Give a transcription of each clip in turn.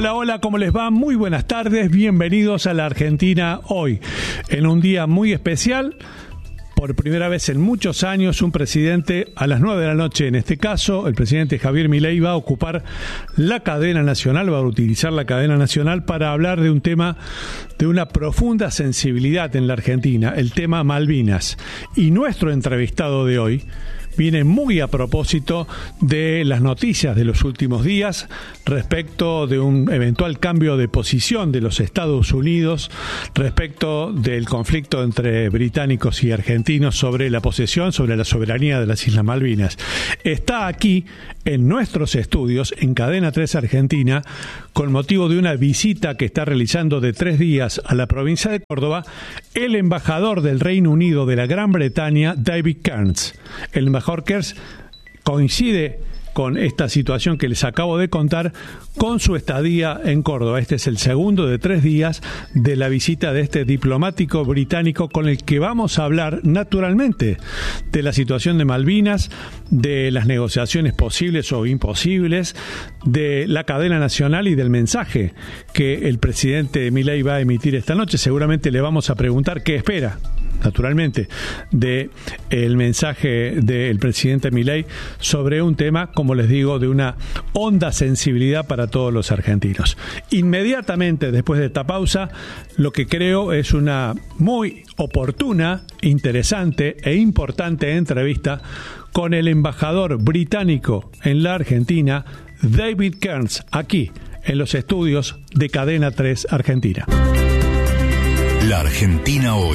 Hola, hola, ¿cómo les va? Muy buenas tardes, bienvenidos a la Argentina hoy. En un día muy especial, por primera vez en muchos años, un presidente a las 9 de la noche, en este caso, el presidente Javier Milei va a ocupar la cadena nacional, va a utilizar la cadena nacional para hablar de un tema de una profunda sensibilidad en la Argentina, el tema Malvinas. Y nuestro entrevistado de hoy viene muy a propósito de las noticias de los últimos días respecto de un eventual cambio de posición de los Estados Unidos respecto del conflicto entre británicos y argentinos sobre la posesión, sobre la soberanía de las Islas Malvinas. Está aquí en nuestros estudios, en Cadena 3 Argentina, con motivo de una visita que está realizando de 3 días a la provincia de Córdoba, el embajador del Reino Unido de la Gran Bretaña, David Cairns. El embajador Cairns coincide con esta situación que les acabo de contar con su estadía en Córdoba. Este es el segundo de 3 días de la visita de este diplomático británico con el que vamos a hablar naturalmente de la situación de Malvinas, de las negociaciones posibles o imposibles, de la cadena nacional y del mensaje que el presidente Milei va a emitir esta noche. Seguramente le vamos a preguntar qué espera, naturalmente, de el mensaje del presidente Milei sobre un tema, como les digo, de una honda sensibilidad para todos los argentinos. Inmediatamente después de esta pausa, lo que creo es una muy oportuna, interesante e importante entrevista con el embajador británico en la Argentina, David Cairns, aquí en los estudios de Cadena 3 Argentina. La Argentina hoy.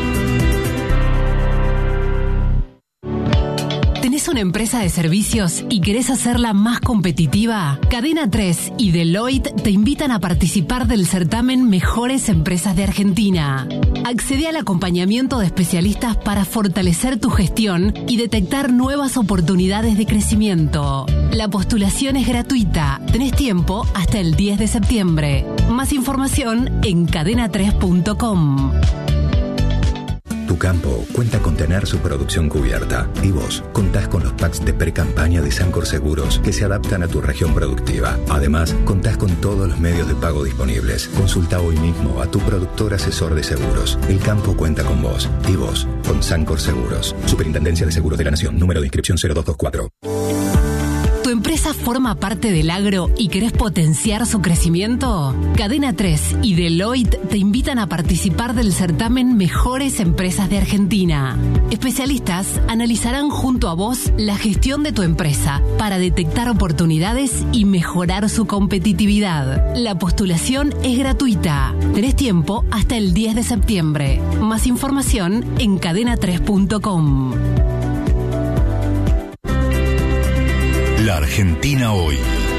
¿Tenés una empresa de servicios y querés hacerla más competitiva? Cadena 3 y Deloitte te invitan a participar del certamen Mejores Empresas de Argentina. Accede al acompañamiento de especialistas para fortalecer tu gestión y detectar nuevas oportunidades de crecimiento. La postulación es gratuita. Tenés tiempo hasta el 10 de septiembre. Más información en cadena3.com. Tu campo cuenta con tener su producción cubierta y vos contás con los packs de pre-campaña de Sancor Seguros que se adaptan a tu región productiva. Además, contás con todos los medios de pago disponibles. Consulta hoy mismo a tu productor asesor de seguros. El campo cuenta con vos y vos con Sancor Seguros. Superintendencia de Seguros de la Nación. Número de inscripción 0224. ¿Tu empresa forma parte del agro y querés potenciar su crecimiento? Cadena 3 y Deloitte te invitan a participar del certamen Mejores Empresas de Argentina. Especialistas analizarán junto a vos la gestión de tu empresa para detectar oportunidades y mejorar su competitividad. La postulación es gratuita. Tenés tiempo hasta el 10 de septiembre. Más información en cadena3.com. La Argentina hoy.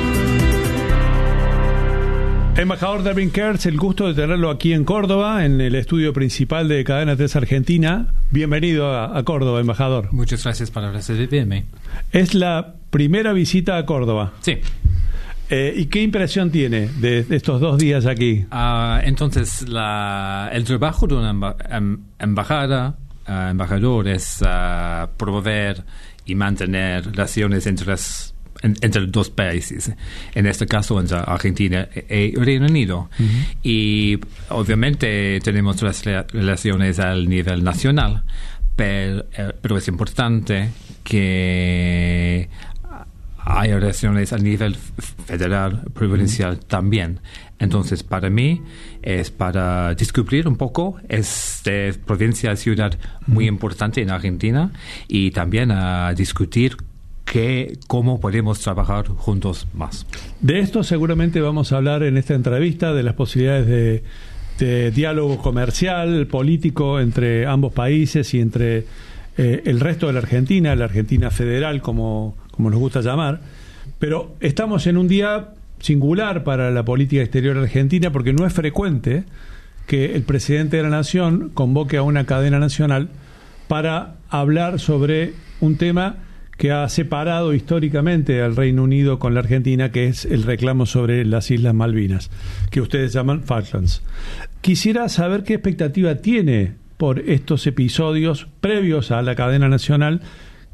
Embajador David Cairns, el gusto de tenerlo aquí en Córdoba, en el estudio principal de Cadena 3 Argentina. Bienvenido a Córdoba, embajador. Muchas gracias por recibirme. Es la primera visita a Córdoba. Sí. ¿Y qué impresión tiene de estos 2 días aquí? Entonces, el trabajo de una embajador es promover y mantener relaciones entre dos países, en este caso entre Argentina y Reino Unido. Uh-huh. Y obviamente tenemos las relaciones al nivel nacional, pero es importante que hay relaciones a nivel federal, provincial también. Entonces, para mí, es para descubrir un poco esta provincia, ciudad muy importante en Argentina, y también a discutir cómo podemos trabajar juntos más. De esto seguramente vamos a hablar en esta entrevista, de las posibilidades de diálogo comercial, político entre ambos países y entre el resto de la Argentina federal, como nos gusta llamar. Pero estamos en un día singular para la política exterior argentina, porque no es frecuente que el presidente de la Nación convoque a una cadena nacional para hablar sobre un tema que ha separado históricamente al Reino Unido con la Argentina, que es el reclamo sobre las Islas Malvinas, que ustedes llaman Falklands. Quisiera saber qué expectativa tiene por estos episodios previos a la cadena nacional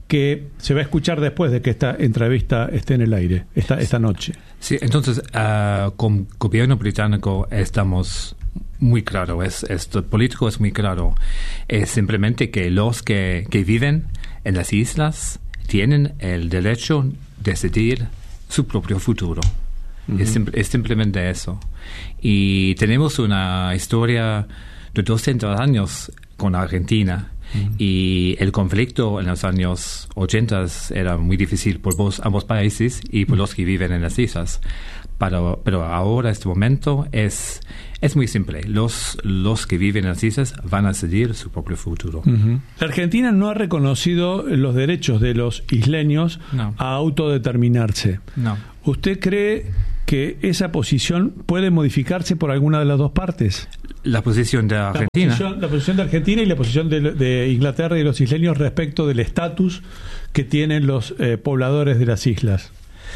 que se va a escuchar después de que esta entrevista esté en el aire, esta noche. Sí, entonces, como gobierno británico estamos muy claro, esto político es muy claro. Es simplemente que los que viven en las islas tienen el derecho a decidir su propio futuro. Uh-huh. Es simplemente eso. Y tenemos una historia de 200 años con Argentina. Uh-huh. Y el conflicto en los años 80 era muy difícil por ambos países y por los que viven en las islas. Pero ahora, este momento, es muy simple. Los que viven en las islas van a decidir su propio futuro. Uh-huh. La Argentina no ha reconocido los derechos de los isleños a autodeterminarse. No. ¿Usted cree que esa posición puede modificarse por alguna de las dos partes? La posición de Argentina. La posición de Argentina y la posición de Inglaterra y los isleños respecto del estatus que tienen los pobladores de las islas.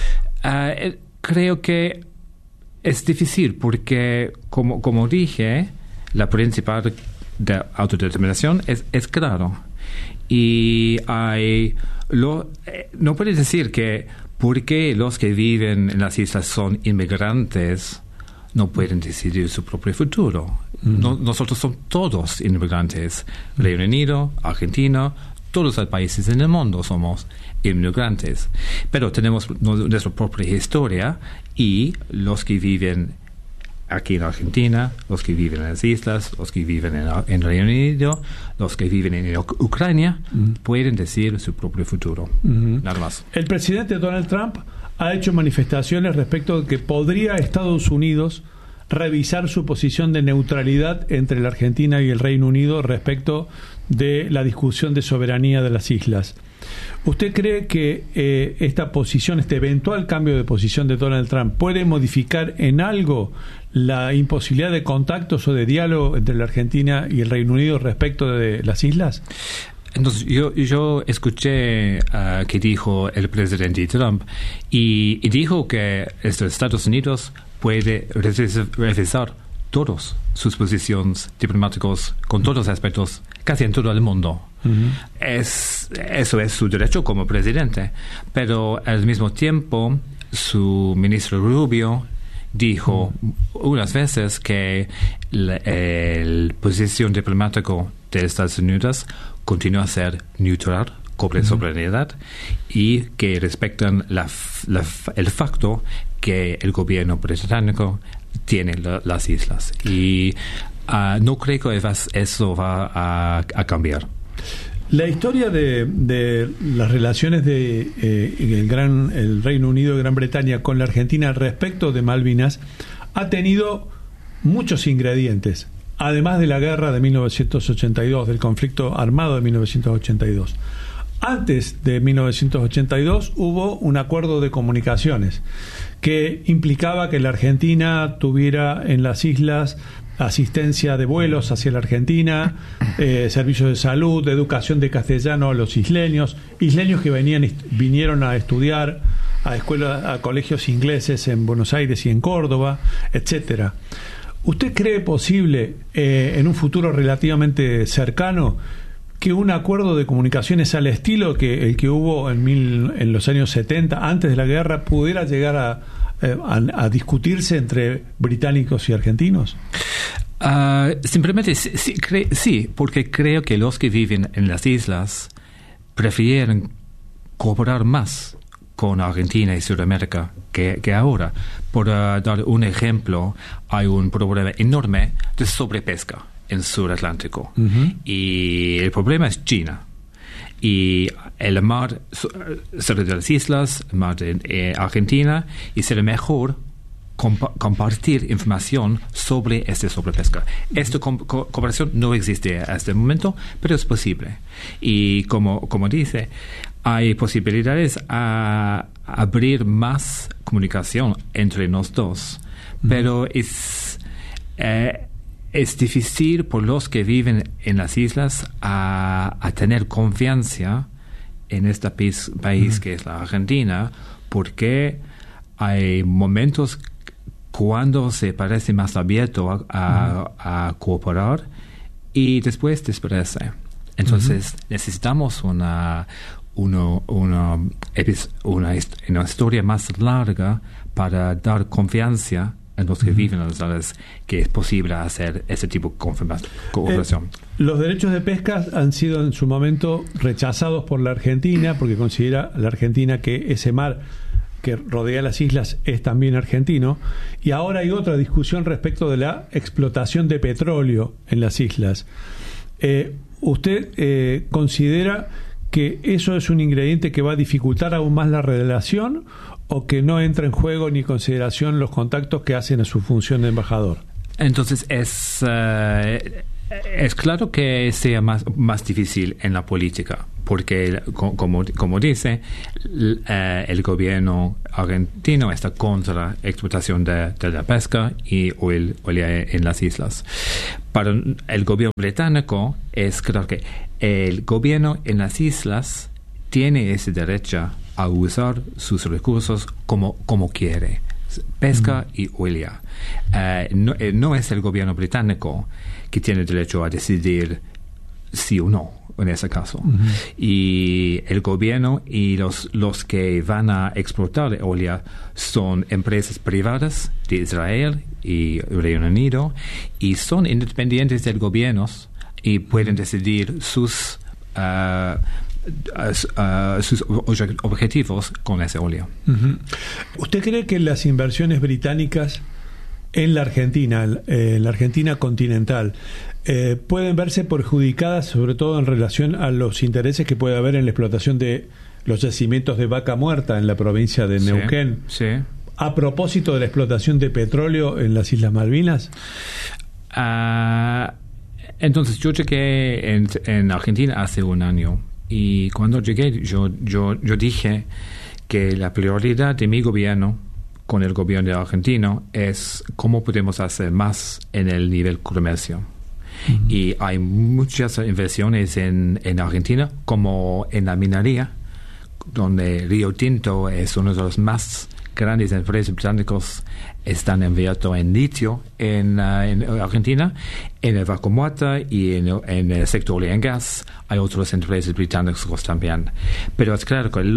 Creo que es difícil porque, como dije, la principal de autodeterminación es claro. Y no puedes decir que porque los que viven en las islas son inmigrantes no pueden decidir su propio futuro. Nosotros somos todos inmigrantes. Reino Unido, Argentina, todos los países en el mundo somos inmigrantes. Pero tenemos nuestra propia historia y los que viven aquí en Argentina, los que viven en las islas, los que viven en Reino Unido, los que viven en Ucrania, pueden decidir su propio futuro. Nada más. El presidente Donald Trump ha hecho manifestaciones respecto de que podría Estados Unidos revisar su posición de neutralidad entre la Argentina y el Reino Unido respecto de la discusión de soberanía de las islas. ¿Usted cree que esta posición, este eventual cambio de posición de Donald Trump puede modificar en algo la imposibilidad de contactos o de diálogo entre la Argentina y el Reino Unido respecto de las islas? Entonces, yo escuché que dijo el presidente Trump y dijo que Estados Unidos puede revisar todas sus posiciones diplomáticas con todos los aspectos, casi en todo el mundo. Uh-huh. Eso es su derecho como presidente. Pero al mismo tiempo, su ministro Rubio dijo unas veces que la posición diplomática de Estados Unidos continúa a ser neutral, cobre soberanía y que respetan el facto que el gobierno británico tiene las islas. Y no creo que eso va a cambiar. La historia de las relaciones de el Reino Unido y Gran Bretaña con la Argentina respecto de Malvinas ha tenido muchos ingredientes, además de la guerra de 1982, del conflicto armado de 1982. Antes de 1982 hubo un acuerdo de comunicaciones que implicaba que la Argentina tuviera en las islas asistencia de vuelos hacia la Argentina, servicios de salud, de educación de castellano a los isleños que vinieron a estudiar a colegios ingleses en Buenos Aires y en Córdoba, etcétera. ¿Usted cree posible en un futuro relativamente cercano que un acuerdo de comunicaciones al estilo que el que hubo en los años 70, antes de la guerra, pudiera llegar a discutirse entre británicos y argentinos? Simplemente sí, porque creo que los que viven en las islas prefieren cooperar más con Argentina y Sudamérica que ahora. Por dar un ejemplo, hay un problema enorme de sobrepesca en Sur Atlántico. Uh-huh. Y el problema es China. Y el mar cerca de las islas, el mar de Argentina, y será mejor compartir información sobre esta sobrepesca. Esta cooperación no existe hasta el momento, pero es posible. Y como dice, hay posibilidades a abrir más comunicación entre los dos. Pero es difícil por los que viven en las islas a tener confianza en este país que es la Argentina, porque hay momentos cuando se parece más abierto a cooperar y después desaparece. Entonces necesitamos una historia más larga para dar confianza en los que viven en las áreas que es posible hacer ese tipo de cooperación. Los derechos de pesca han sido en su momento rechazados por la Argentina porque considera la Argentina que ese mar que rodea las islas es también argentino, y ahora hay otra discusión respecto de la explotación de petróleo en las islas. ¿Usted considera que eso es un ingrediente que va a dificultar aún más la relación o que no entra en juego ni consideración los contactos que hacen a su función de embajador? Entonces es claro que sea más difícil en la política, porque como dice, el gobierno argentino está contra la explotación de la pesca y oil en las islas. Para el gobierno británico es claro que el gobierno en las islas tiene ese derecho a usar sus recursos como quiere, pesca y oil. No es el gobierno británico que tiene derecho a decidir sí o no en ese caso. Y el gobierno y los que van a explotar oil son empresas privadas de Israel y Reino Unido, y son independientes del gobierno y pueden decidir sus objetivos con ese oil. ¿Usted cree que las inversiones británicas en la Argentina continental, pueden verse perjudicadas, sobre todo en relación a los intereses que puede haber en la explotación de los yacimientos de vaca muerta en la provincia de Neuquén? Sí. A propósito de la explotación de petróleo en las Islas Malvinas. Entonces yo llegué en Argentina hace un año, y cuando llegué yo dije que la prioridad de mi gobierno con el gobierno argentino es cómo podemos hacer más en el nivel comercio. Y hay muchas inversiones en Argentina, como en la minería, donde Río Tinto es uno de los más grandes empresas británicas, están invirtiendo en litio en Argentina, en el vaca muerta y en el sector oil and gas. Hay otras empresas británicas también. Pero es claro que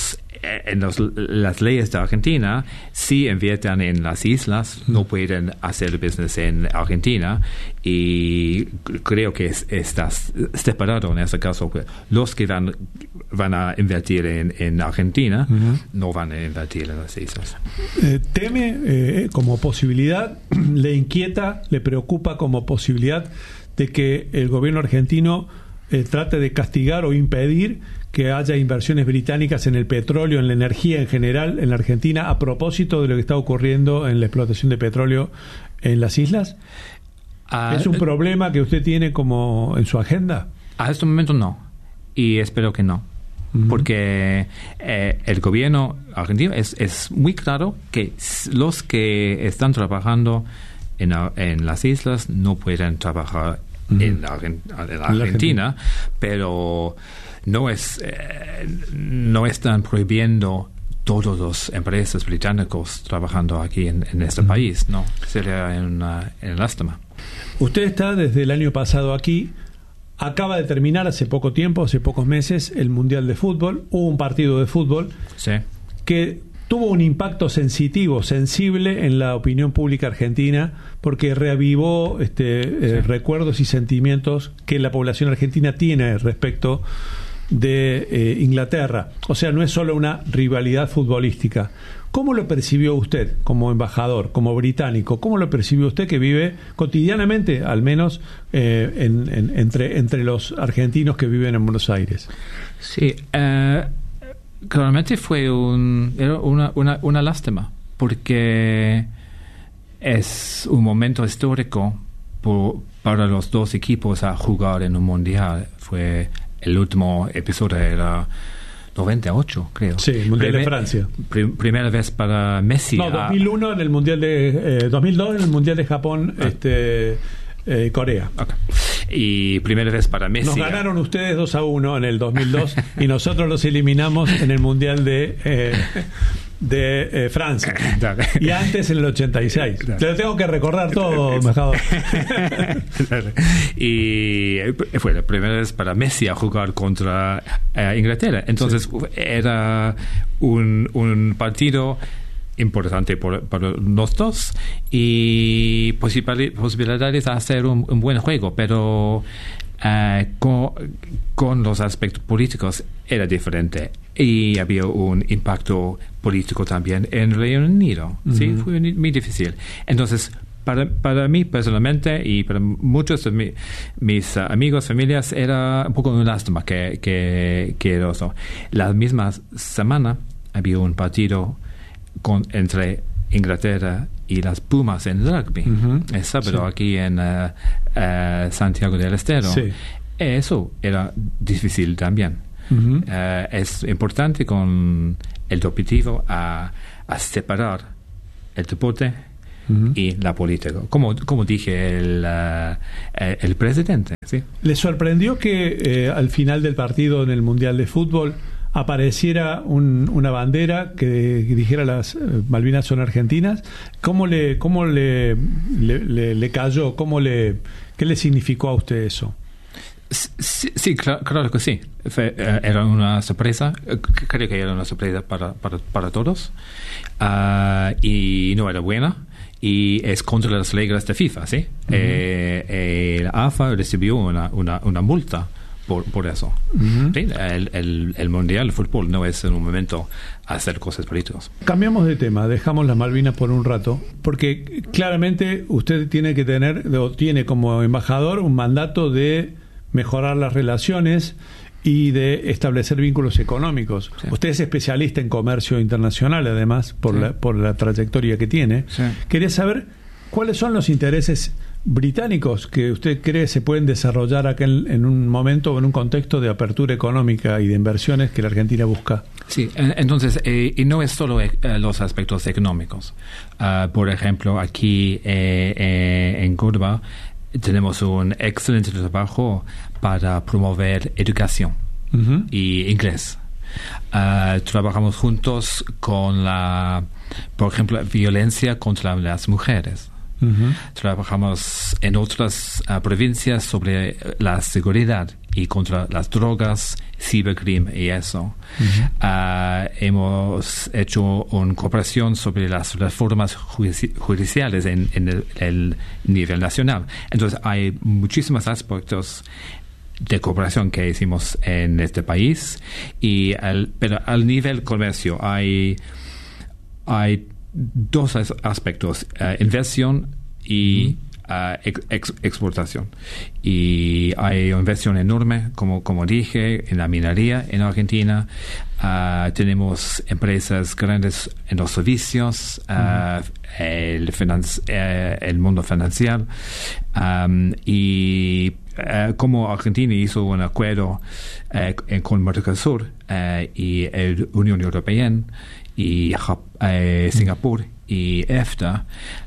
las leyes de Argentina, si invierten en las islas, no pueden hacer business en Argentina, y creo que está separado en este caso. Los que van a invertir en Argentina no van a invertir en las islas. ¿Teme como posibilidad, le inquieta, le preocupa como posibilidad de que el gobierno argentino trate de castigar o impedir que haya inversiones británicas en el petróleo, en la energía en general en la Argentina, a propósito de lo que está ocurriendo en la explotación de petróleo en las islas? ¿Es un problema que usted tiene como en su agenda? A este momento no, y espero que no, porque el gobierno argentino es muy claro que los que están trabajando en las islas no pueden trabajar en la Argentina, pero no están prohibiendo todas las empresas británicas trabajando aquí en este país. No, sería una lástima. Usted está desde el año pasado aquí. Acaba de terminar hace poco tiempo, hace pocos meses, el Mundial de Fútbol. Hubo un partido de fútbol que tuvo un impacto sensible en la opinión pública argentina, porque reavivó recuerdos y sentimientos que la población argentina tiene respecto de Inglaterra. O sea, no es solo una rivalidad futbolística. ¿Cómo lo percibió usted como embajador, como británico? ¿Cómo lo percibió usted, que vive cotidianamente, al menos entre los argentinos que viven en Buenos Aires? Sí, claramente fue una lástima, porque es un momento histórico para los dos equipos a jugar en un mundial. Fue el último episodio, era 98, creo. Sí, el Mundial de Francia. Primera vez para Messi. No, 2001 en el Mundial de 2002 en el Mundial de Japón, Corea. Okay. Y primera vez para Messi. Nos ganaron ustedes 2-1 en el 2002 y nosotros los eliminamos en el Mundial de Francia. Dale. Y antes en el 86. Dale. Te lo tengo que recordar todo, embajador. Y fue la primera vez para Messi a jugar contra Inglaterra. Entonces era un partido importante para los dos y posibilidades de hacer un buen juego, pero con los aspectos políticos era diferente y había un impacto político también en Reino Unido. Sí, fue muy difícil. Entonces, para mí personalmente y para muchos de mis amigos, familias, era un poco una lástima que eso. La misma semana había un partido entre Inglaterra y las Pumas en rugby, el sábado aquí en Santiago del Estero. Sí. Eso era difícil también. Es importante con el objetivo a separar el deporte y la política, como dije el presidente. ¿Sí? ¿Le sorprendió que al final del partido en el Mundial de Fútbol apareciera una bandera que dijera las Malvinas son argentinas? ¿Cómo le cayó? ¿Qué le significó a usted eso? Sí, claro que sí. Era una sorpresa. Creo que era una sorpresa para todos. Y no era buena. Y es contra las reglas de FIFA, ¿sí? La AFA recibió una multa por eso. ¿Sí? El Mundial de Fútbol no es en un momento hacer cosas políticas. Cambiamos de tema, dejamos las Malvinas por un rato, porque claramente usted tiene que tiene como embajador un mandato de mejorar las relaciones y de establecer vínculos económicos. Sí. Usted es especialista en comercio internacional, además, por la trayectoria que tiene. Sí. Quería saber cuáles son los intereses británicos que usted cree se pueden desarrollar acá en un momento o en un contexto de apertura económica y de inversiones que la Argentina busca. Sí, entonces, y no es solo los aspectos económicos. Por ejemplo, aquí en Córdoba tenemos un excelente trabajo para promover educación y inglés. Trabajamos juntos con por ejemplo, violencia contra las mujeres. Trabajamos en otras provincias sobre la seguridad y contra las drogas, cibercrimen y eso. Hemos hecho una cooperación sobre las reformas judiciales en el nivel nacional. Entonces hay muchísimos aspectos de cooperación que hicimos en este país, pero al nivel comercio hay dos aspectos, inversión y exportación. Y hay una inversión enorme, como dije, en la minería en Argentina. Tenemos empresas grandes en los servicios, el mundo financiero. Y como Argentina hizo un acuerdo con Mercosur y la Unión Europea y Singapur y EFTA,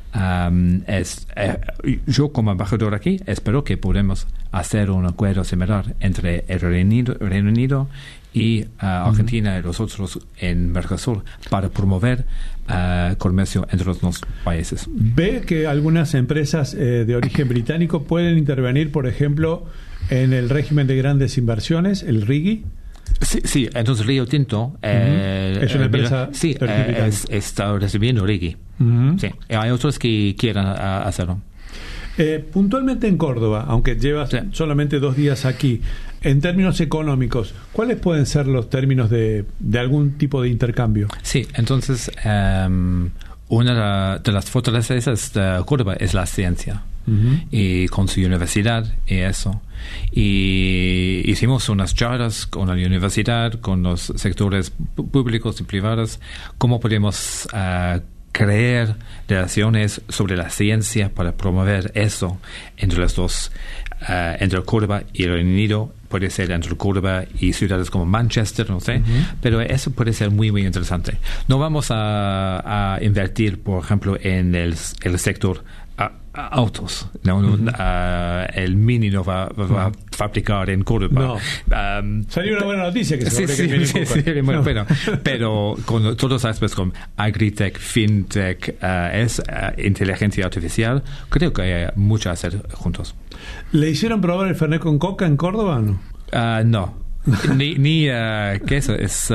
yo como embajador aquí espero que podamos hacer un acuerdo similar entre el Reino Unido y Argentina y los otros en Mercosur para promover comercio entre los dos países. ¿Ve que algunas empresas de origen británico pueden intervenir, por ejemplo, en el régimen de grandes inversiones, el RIGI? Sí, entonces Río Tinto es una empresa está recibiendo RIGI. Sí, hay otros que quieran hacerlo. Puntualmente en Córdoba, aunque llevas solamente 2 días aquí, en términos económicos, ¿cuáles pueden ser los términos de algún tipo de intercambio? Sí, entonces una de las fortalezas de Córdoba es la ciencia. Y con su universidad y eso. Y hicimos unas charlas con la universidad, con los sectores públicos y privados, cómo podemos crear relaciones sobre la ciencia para promover eso entre los dos, entre Córdoba y el Reino Unido, puede ser entre Córdoba y ciudades como Manchester, no sé, pero eso puede ser muy, muy interesante. No vamos a invertir, por ejemplo, en el sector autos, ¿no? El Mini no va a fabricar en Córdoba. No. Sería una buena noticia que se fabrique el Mini Cooper. Bueno, pero con todos los aspectos como agritech, fintech, inteligencia artificial, creo que hay mucho a hacer juntos. ¿Le hicieron probar el Fernet con coca en Córdoba o no? No. ni queso es...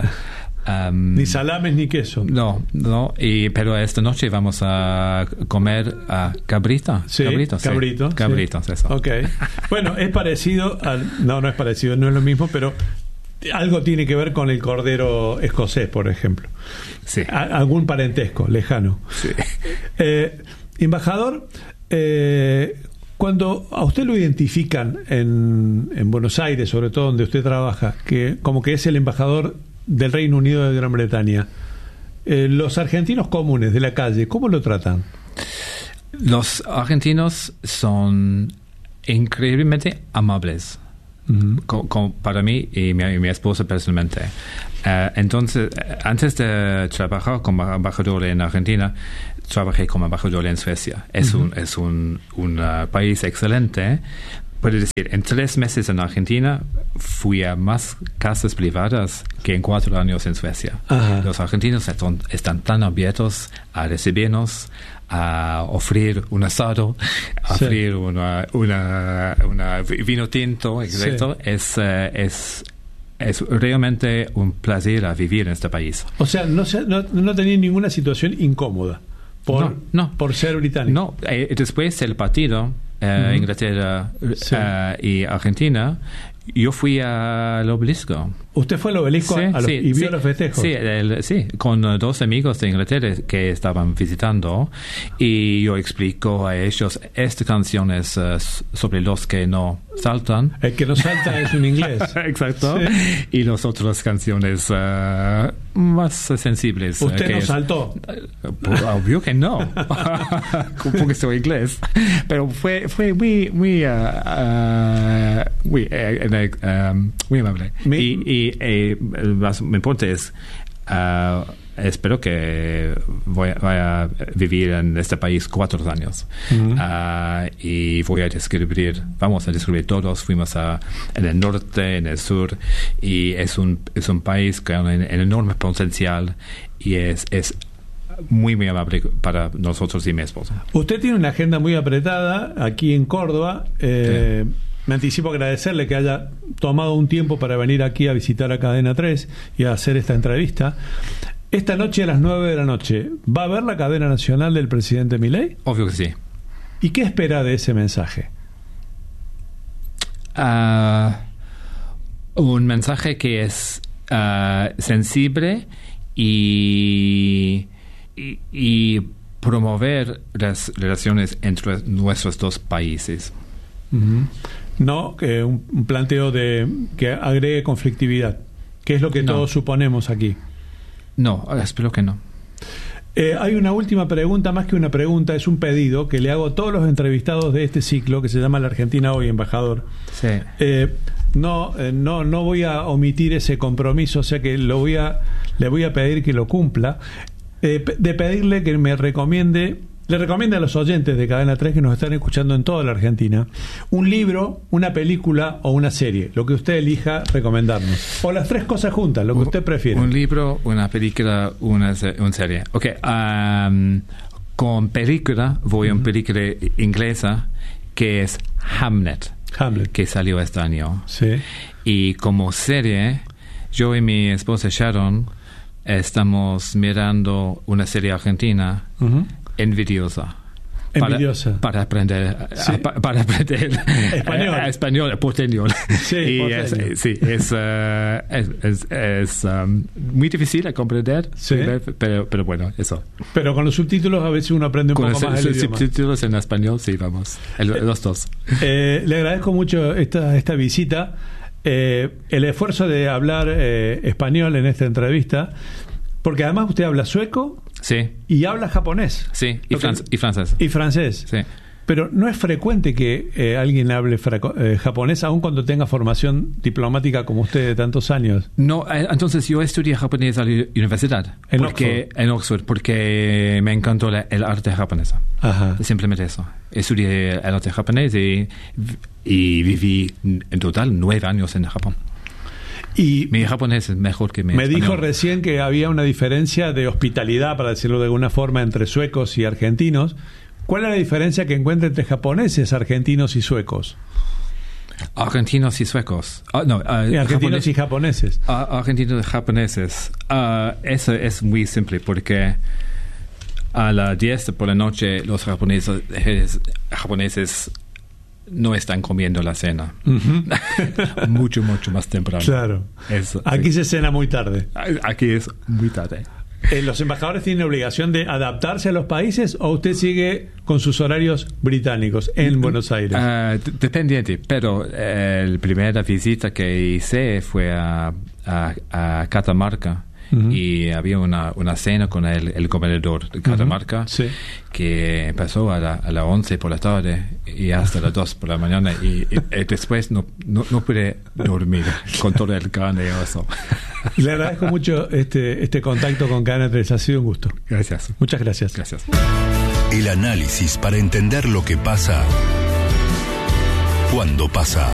ni salames ni queso. No, pero esta noche vamos a comer cabrito. Sí, cabritos, sí. Eso. Ok. Bueno, es parecido no es parecido, no es lo mismo, pero algo tiene que ver con el cordero escocés, por ejemplo. Sí. Algún parentesco lejano. Sí. Embajador, cuando a usted lo identifican en Buenos Aires, sobre todo donde usted trabaja, como que es el embajador del Reino Unido de Gran Bretaña, los argentinos comunes de la calle, ¿cómo lo tratan? Los argentinos son increíblemente amables, para mí y mi esposa personalmente. Entonces, antes de trabajar como embajador en Argentina, trabajé como embajador en Suecia. Es un país excelente. Puedo decir, en 3 meses en Argentina fui a más casas privadas que en 4 años en Suecia. Ajá. Los argentinos están tan abiertos a recibirnos, a ofrecer un asado, a ofrecer una vino tinto, exacto. Sí. Es realmente un placer a vivir en este país. O sea, no tenía ninguna situación incómoda por ser británico. No, después del partido, Inglaterra y Argentina, yo fui al obelisco. ¿Usted fue al obelisco y vio los festejos? Sí, con 2 amigos de Inglaterra que estaban visitando, y yo explico a ellos, esta canción es sobre los que no saltan. El que no salta es un inglés. Exacto. Sí. Y las otras canciones más sensibles. ¿Usted no saltó? Obvio que no, porque soy inglés. Pero fue muy amable. El más importante es espero que vaya a vivir en este país 4 años. Y vamos a descubrir todos. Fuimos en el norte, en el sur, y es un país con un enorme potencial, y es muy, muy amable para nosotros y mi esposa. Usted tiene una agenda muy apretada aquí en Córdoba. Me anticipo agradecerle que haya tomado un tiempo para venir aquí a visitar a Cadena 3 y a hacer esta entrevista. Esta noche a las 9 de la noche, ¿va a ver la cadena nacional del presidente Milei? Obvio que sí. ¿Y qué espera de ese mensaje? Un mensaje que es sensible y promover las relaciones entre nuestros 2 países. No un planteo que agregue conflictividad, que es lo que todos suponemos aquí. No, espero que no. Hay una última pregunta, más que una pregunta, es un pedido que le hago a todos los entrevistados de este ciclo, que se llama La Argentina Hoy, embajador. Sí. No voy a omitir ese compromiso, o sea que le voy a pedir que lo cumpla, de pedirle que le recomiende a los oyentes de Cadena 3 que nos están escuchando en toda la Argentina un libro, una película o una serie, lo que usted elija recomendarnos, o las 3 cosas juntas, lo que usted prefiera. Un libro, una película, una serie. Okay. Con película voy a una película inglesa que es Hamlet, que salió este año. Sí. Y como serie, yo y mi esposa Sharon estamos mirando una serie argentina Envidiosa. Para aprender español porteño. Sí, es muy difícil de comprender, pero bueno, eso. Pero con los subtítulos a veces uno aprende un poco más el idioma. Con los subtítulos en español, sí, vamos. Los 2. Le agradezco mucho esta visita. El esfuerzo de hablar español en esta entrevista, porque además usted habla sueco. Sí. Y habla japonés. Sí, y francés. Y francés. Sí. Pero no es frecuente que alguien hable japonés, aun cuando tenga formación diplomática como usted de tantos años. No, entonces yo estudié japonés a la universidad. En Oxford, porque me encantó el arte japonesa. Ajá. Simplemente eso. Estudié el arte japonés y viví en total 9 años en Japón. Y mi japonés es mejor que mi español. Dijo recién que había una diferencia de hospitalidad, para decirlo de alguna forma, entre suecos y argentinos. ¿Cuál es la diferencia que encuentra entre japoneses, argentinos y suecos? Argentinos y suecos. Argentinos y japoneses. Argentinos y japoneses. Eso es muy simple, porque a las 10 por la noche los japoneses no están comiendo la cena. Uh-huh. mucho más temprano. Claro. Aquí se cena muy tarde. Aquí es muy tarde. ¿Los embajadores tienen obligación de adaptarse a los países o usted sigue con sus horarios británicos en Buenos Aires? Dependiente, pero la primera visita que hice fue a Catamarca. Uh-huh. Y había una cena con el gobernador de Catamarca, uh-huh. Sí. Que empezó a las 11 por la tarde y hasta las 2 por la mañana y después no pude dormir con todo el carne y eso. Le agradezco mucho este contacto con Cadena 3, ha sido un gusto. Gracias. Muchas gracias. Gracias. El análisis para entender lo que pasa cuando pasa.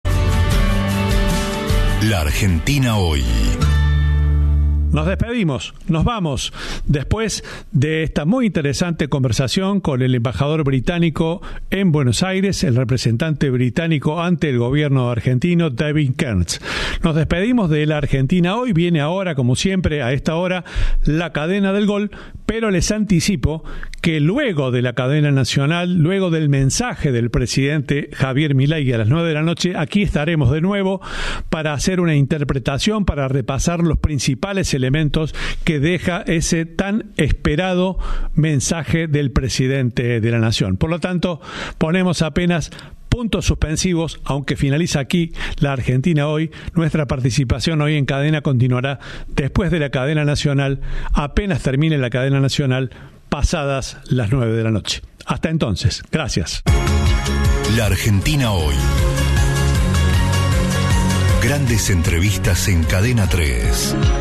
La Argentina hoy. Nos despedimos, nos vamos, después de esta muy interesante conversación con el embajador británico en Buenos Aires, el representante británico ante el gobierno argentino, David Kearns. Nos despedimos de la Argentina hoy, viene ahora, como siempre, a esta hora, la cadena del gol, pero les anticipo que luego de la cadena nacional, luego del mensaje del presidente Javier Milei a las 9 de la noche, aquí estaremos de nuevo para hacer una interpretación, para repasar los principales elementos que deja ese tan esperado mensaje del presidente de la Nación. Por lo tanto, ponemos apenas puntos suspensivos, aunque finaliza aquí la Argentina hoy. Nuestra participación hoy en cadena continuará después de la cadena nacional, apenas termine la cadena nacional, pasadas las 9 de la noche. Hasta entonces, gracias. La Argentina hoy. Grandes entrevistas en Cadena 3.